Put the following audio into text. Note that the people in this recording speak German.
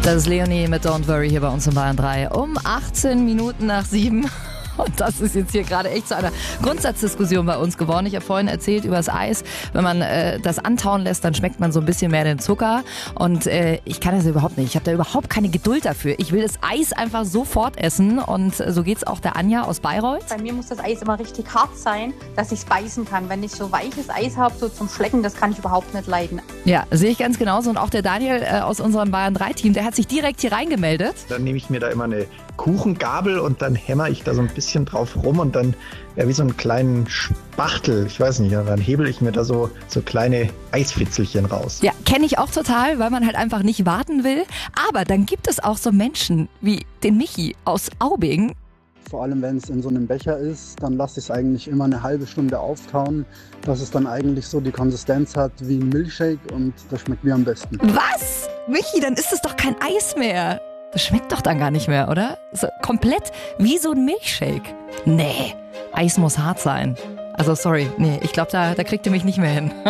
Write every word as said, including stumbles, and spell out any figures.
Das ist Leonie mit Don't Worry hier bei uns in Bayern drei um achtzehn Minuten nach sieben. Und das ist jetzt hier gerade echt zu einer Grundsatzdiskussion bei uns geworden. Ich habe vorhin erzählt über das Eis. Wenn man äh, das antauen lässt, dann schmeckt man so ein bisschen mehr den Zucker. Und äh, ich kann das überhaupt nicht. Ich habe da überhaupt keine Geduld dafür. Ich will das Eis einfach sofort essen. Und äh, so geht's auch der Anja aus Bayreuth. Bei mir muss das Eis immer richtig hart sein, dass ich es beißen kann. Wenn ich so weiches Eis habe, so zum Schlecken, das kann ich überhaupt nicht leiden. Ja, sehe ich ganz genauso. Und auch der Daniel äh, aus unserem Bayern drei Team, der hat sich direkt hier reingemeldet. Dann nehme ich mir da immer eine Kuchengabel und dann hämmer ich da so ein bisschen drauf rum und dann ja, wie so einen kleinen Spachtel, ich weiß nicht, dann hebel ich mir da so, so kleine Eisfitzelchen raus. Ja, kenne ich auch total, weil man halt einfach nicht warten will. Aber dann gibt es auch so Menschen wie den Michi aus Aubing. Vor allem, wenn es in so einem Becher ist, dann lasse ich es eigentlich immer eine halbe Stunde auftauen, dass es dann eigentlich so die Konsistenz hat wie ein Milchshake und das schmeckt mir am besten. Was? Michi, dann ist es doch kein Eis mehr. Das schmeckt doch dann gar nicht mehr, oder? So komplett wie so ein Milchshake. Nee, Eis muss hart sein. Also sorry, nee, ich glaube, da, da kriegt ihr mich nicht mehr hin.